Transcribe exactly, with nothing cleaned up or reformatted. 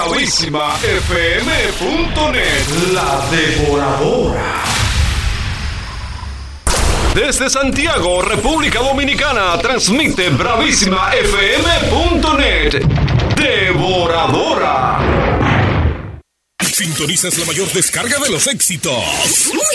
bravísima f m punto net, la devoradora. Desde Santiago, República Dominicana, transmite bravísima f m punto net, devoradora. Sintonizas la mayor descarga de los éxitos.